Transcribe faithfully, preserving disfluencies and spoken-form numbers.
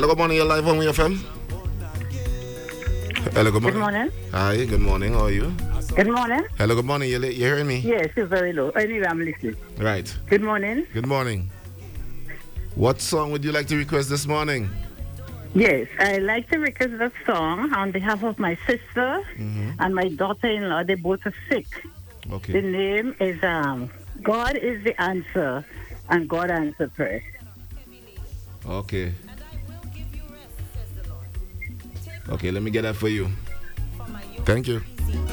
Hello, good morning. You're live on F M. Hello, good morning. Good morning. Hi, good morning. How are you? Good morning. Hello, good morning. You you hearing me? Yes, you're very low. Anyway, I'm listening. Right. Good morning. Good morning. What song would you like to request this morning? Yes, I like to request that song on behalf of my sister Mm-hmm. and my daughter-in-law. They both are sick. Okay. The name is um, God is the Answer, and God Answer Prayer. Okay. Okay, let me get that for you. Thank you.